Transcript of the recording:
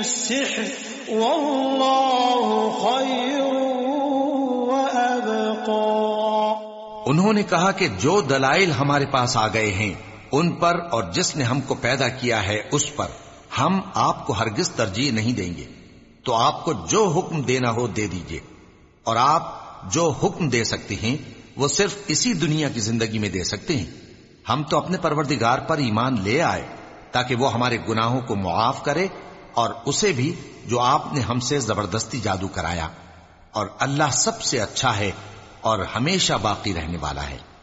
السحر والله خير وأبقى। उन्होंने कहा कि जो दलाइल हमारे पास आ गए हैं उन पर और जिसने हमको पैदा किया है उस पर हम आपको हरगिज तरजीह नहीं देंगे, तो आपको जो हुक्म देना हो दे दीजिए, और आप जो हुक्म दे सकते हैं वो सिर्फ इसी दुनिया की जिंदगी में दे सकते हैं। हम तो अपने परवरदिगार पर ईमान ले आए ताकि वो हमारे गुनाहों को मुआफ करे और उसे भी जो आपने हमसे जबरदस्ती जादू कराया, और अल्लाह सबसे अच्छा है और हमेशा बाकी रहने वाला है।